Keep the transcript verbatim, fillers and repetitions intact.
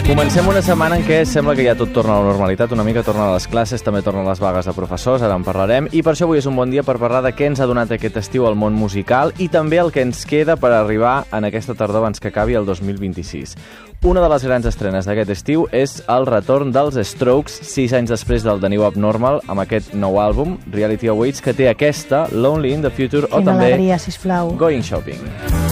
Comencem una setmana en què sembla que ja tot torna a la normalitat, una mica torna a les classes, també tornen les vagues de professors, ara en parlarem, i per això avui és un bon dia per parlar de què ens ha donat aquest estiu al món musical i també el que ens queda per arribar en aquesta tardor abans que acabi el dos mil vint-i-sis. Una de les grans estrenes d'aquest estiu és el retorn dels Strokes, sis anys després del The New Abnormal, amb aquest nou àlbum, Reality Awaits, que té aquesta, Lonely in the Future, o Quina també alegria, sisplau. Going Shopping.